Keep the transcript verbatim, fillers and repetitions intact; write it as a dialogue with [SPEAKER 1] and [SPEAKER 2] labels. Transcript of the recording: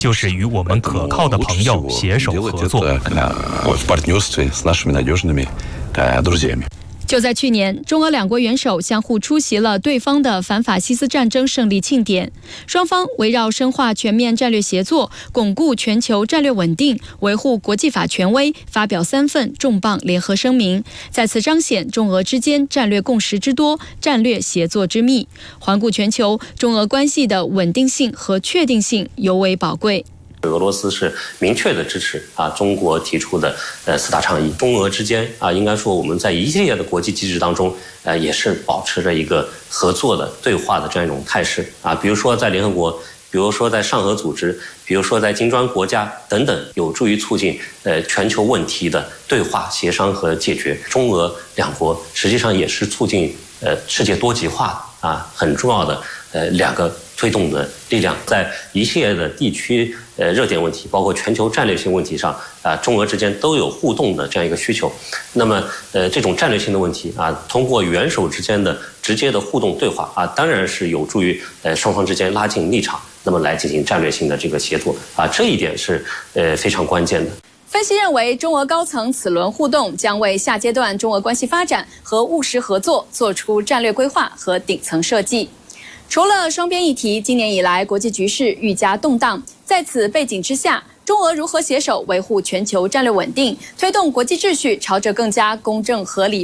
[SPEAKER 1] 就是与我们可靠的朋友携手合作。
[SPEAKER 2] 就在去年，中俄两国元首相互出席了对方的反法西斯战争胜利庆典，双方围绕深化全面战略协作、巩固全球战略稳定、维护国际法权威，发表三份重磅联合声明，再次彰显中俄之间战略共识之多、战略协作之密。环顾全球，中俄关系的稳定性和确定性尤为宝贵。
[SPEAKER 3] 俄罗斯是明确的支持啊中国提出的呃四大倡议，中俄之间啊应该说我们在一系列的国际机制当中，呃也是保持着一个合作的对话的这样一种态势啊，比如说在联合国，比如说在上合组织，比如说在金砖国家等等，有助于促进呃全球问题的对话协商和解决。中俄两国实际上也是促进呃世界多极化啊很重要的呃两个推动的力量，在一系列的地区呃热点问题，包括全球战略性问题上啊，中俄之间都有互动的这样一个需求。那么呃这种战略性的问题啊，通过元首之间的直接的互动对话啊，当然是有助于呃双方之间拉近立场，那么来进行战略性的这个协作啊，这一点是呃非常关键的。
[SPEAKER 2] 分析认为，中俄高层此轮互动将为下阶段中俄关系发展和务实合作做出战略规划和顶层设计。除了双边议题，今年以来国际局势愈加动荡，在此背景之下，中俄如何携手维护全球战略稳定，推动国际秩序朝着更加公正合理